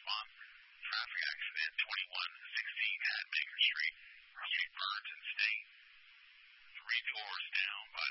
respond. Traffic accident 2116 at Baker Street. Street burns in state. 3 doors down by